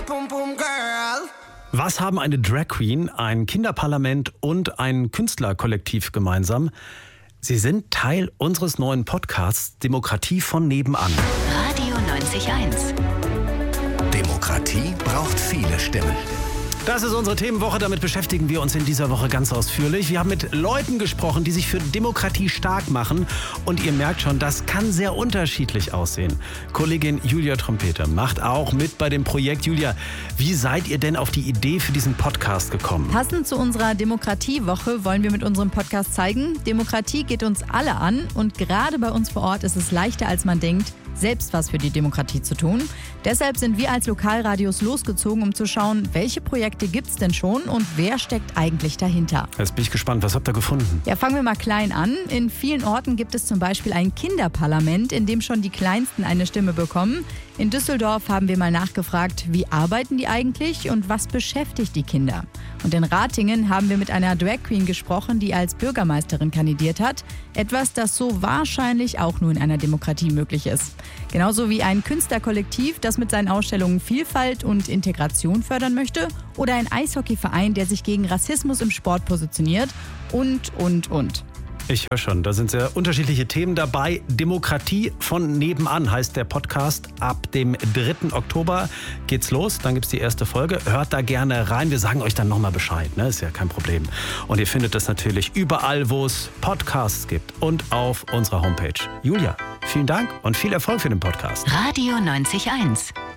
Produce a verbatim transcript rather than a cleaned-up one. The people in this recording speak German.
Was haben eine Drag Queen, ein Kinderparlament und ein Künstlerkollektiv gemeinsam? Sie sind Teil unseres neuen Podcasts Demokratie von nebenan. Radio neunzig Komma eins. Demokratie braucht viele Stimmen. Das ist unsere Themenwoche, damit beschäftigen wir uns in dieser Woche ganz ausführlich. Wir haben mit Leuten gesprochen, die sich für Demokratie stark machen. Und ihr merkt schon, das kann sehr unterschiedlich aussehen. Kollegin Julia Trompeter macht auch mit bei dem Projekt. Julia, wie seid ihr denn auf die Idee für diesen Podcast gekommen? Passend zu unserer Demokratiewoche wollen wir mit unserem Podcast zeigen, Demokratie geht uns alle an. Und gerade bei uns vor Ort ist es leichter, als man denkt, selbst was für die Demokratie zu tun. Deshalb sind wir als Lokalradios losgezogen, um zu schauen, welche Projekte gibt es denn schon und wer steckt eigentlich dahinter. Jetzt bin ich gespannt, was habt ihr gefunden? Ja, fangen wir mal klein an. In vielen Orten gibt es zum Beispiel ein Kinderparlament, in dem schon die Kleinsten eine Stimme bekommen. In Düsseldorf haben wir mal nachgefragt, wie arbeiten die eigentlich und was beschäftigt die Kinder? Und in Ratingen haben wir mit einer Drag Queen gesprochen, die als Bürgermeisterin kandidiert hat. Etwas, das so wahrscheinlich auch nur in einer Demokratie möglich ist. Genauso wie ein Künstlerkollektiv, das mit seinen Ausstellungen Vielfalt und Integration fördern möchte. Oder ein Eishockeyverein, der sich gegen Rassismus im Sport positioniert. Und, und, und. Ich höre schon, da sind sehr unterschiedliche Themen dabei. Demokratie von nebenan heißt der Podcast. Ab dem dritten Oktober geht's los. Dann gibt's die erste Folge. Hört da gerne rein. Wir sagen euch dann nochmal Bescheid. Ne? Ist ja kein Problem. Und ihr findet das natürlich überall, wo es Podcasts gibt und auf unserer Homepage. Julia, vielen Dank und viel Erfolg für den Podcast. Radio neunzig Komma eins.